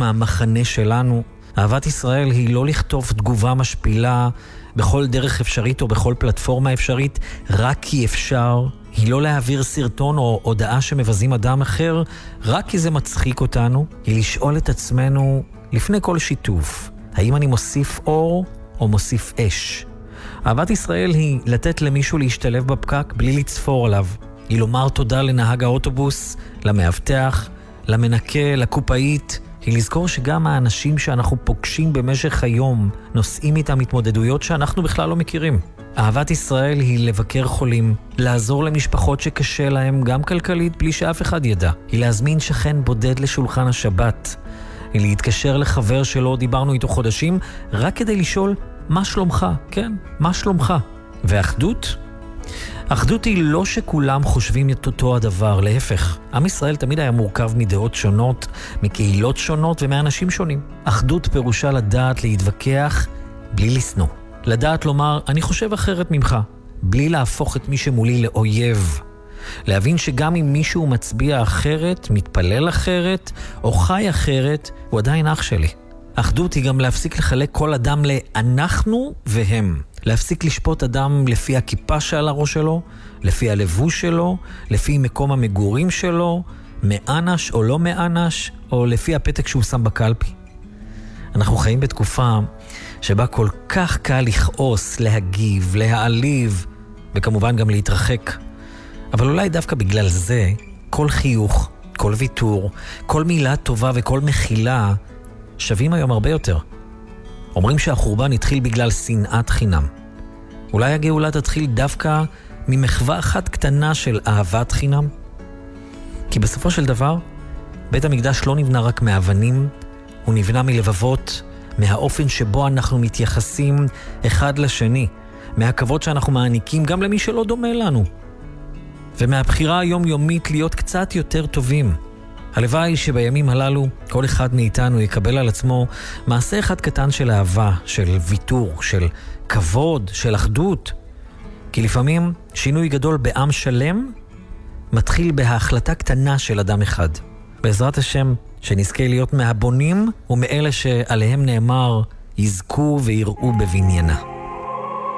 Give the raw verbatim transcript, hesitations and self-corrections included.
מהמחנה שלנו. אהבת ישראל היא לא לכתוב תגובה משפילה בכל דרך אפשרית או בכל פלטפורמה אפשרית, רק כי אפשר. היא לא להעביר סרטון או הודעה שמבזים אדם אחר, רק כי זה מצחיק אותנו. היא לשאול את עצמנו לפני כל שיתוף, האם אני מוסיף אור או מוסיף אש? אהבת ישראל היא לתת למישהו להשתלב בפקק בלי לצפור עליו. היא לומר תודה לנהג האוטובוס, למאבטח, למנקה, לקופאית. היא לזכור שגם האנשים שאנחנו פוגשים במשך היום נושאים איתם התמודדויות שאנחנו בכלל לא מכירים. אהבת ישראל היא לבקר חולים, לעזור למשפחות שקשה להם גם כלכלית בלי שאף אחד ידע. היא להזמין שכן בודד לשולחן השבת. היא להתקשר לחבר שלא דיברנו איתו חודשים רק כדי לשאול מה שלומך, כן, מה שלומך. ואחדות? אחדות היא לא שכולם חושבים את אותו הדבר, להפך. עם ישראל תמיד היה מורכב מדעות שונות, מקהילות שונות ומאנשים שונים. אחדות פירושה לדעת להתווכח בלי לסנוע. לדעת לומר, אני חושב אחרת ממך, בלי להפוך את מי שמולי לאויב. להבין שגם אם מישהו מצביע אחרת, מתפלל אחרת, או חי אחרת, הוא עדיין אח שלי. אחדות היא גם להפסיק לחלק כל אדם לאנחנו והם. להפסיק לשפוט אדם לפי הכיפה שעל הראש שלו, לפי הלבוש שלו, לפי מקום המגורים שלו, מאנש או לא מאנש, או לפי הפתק שהוא שם בקלפי. אנחנו חיים בתקופה שבה כל כך קל לכעוס, להגיב, להעליב, וכמובן גם להתרחק. אבל אולי דווקא בגלל זה, כל חיוך, כל ויתור, כל מילה טובה וכל מחילה, שווים היום הרבה יותר. אומרים שהחורבן התחיל בגלל שנאת חינם. אולי הגאולה תתחיל דווקא ממחווה אחת קטנה של אהבת חינם? כי בסופו של דבר, בית המקדש לא נבנה רק מאבנים, הוא נבנה מלבבות, מהאופן שבו אנחנו מתייחסים אחד לשני, מהכבוד שאנחנו מעניקים גם למי שלא דומה לנו, ומהבחירה היומיומית להיות קצת יותר טובים. הלוואי שבימים הללו כל אחד מאיתנו יקבל על עצמו מעשה אחד קטן של אהבה, של ויתור, של כבוד, של אחדות. כי לפעמים שינוי גדול בעם שלם מתחיל בהחלטה קטנה של אדם אחד. בעזרת השם שנזכה להיות מהבונים ומאלה שעליהם נאמר יזכו ויראו בבניינה.